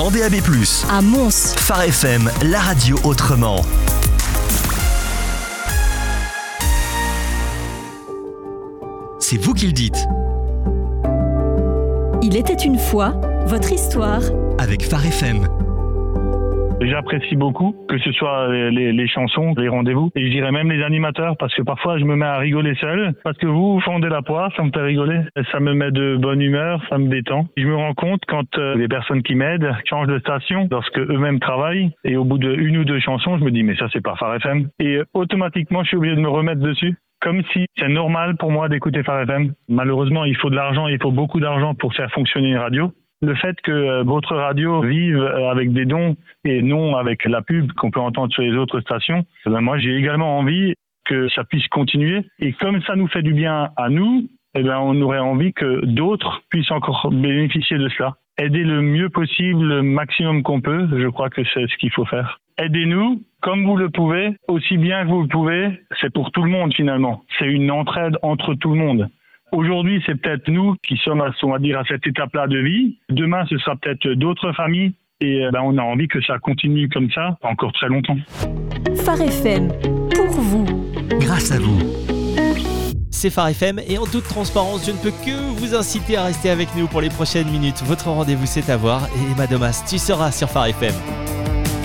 en DAB+. À Mons. Phare FM, la radio autrement. C'est vous qui le dites. Il était une fois, votre histoire. Avec Phare FM. J'apprécie beaucoup, que ce soit les chansons, les rendez-vous, et je dirais même les animateurs, parce que parfois je me mets à rigoler seul, parce que vous fondez la poire, ça me fait rigoler, ça me met de bonne humeur, ça me détend. Je me rends compte quand les personnes qui m'aident changent de station, lorsque eux-mêmes travaillent, et au bout de une ou deux chansons, je me dis mais ça c'est pas Phare FM, et automatiquement je suis obligé de me remettre dessus. Comme si c'est normal pour moi d'écouter Phare FM. Malheureusement, il faut de l'argent, il faut beaucoup d'argent pour faire fonctionner une radio. Le fait que votre radio vive avec des dons et non avec la pub qu'on peut entendre sur les autres stations, moi j'ai également envie que ça puisse continuer. Et comme ça nous fait du bien à nous, on aurait envie que d'autres puissent encore bénéficier de cela. Aider le mieux possible, le maximum qu'on peut, je crois que c'est ce qu'il faut faire. Aidez-nous comme vous le pouvez, aussi bien que vous le pouvez, c'est pour tout le monde finalement. C'est une entraide entre tout le monde. Aujourd'hui, c'est peut-être nous qui sommes, on va dire, à cette étape-là de vie. Demain, ce sera peut-être d'autres familles. Et on a envie que ça continue comme ça encore très longtemps. Phare FM, pour vous. Grâce à vous. C'est Phare FM et en toute transparence, je ne peux que vous inciter à rester avec nous pour les prochaines minutes. Votre rendez-vous, c'est à voir. Et Emma Domas, tu seras sur Phare FM.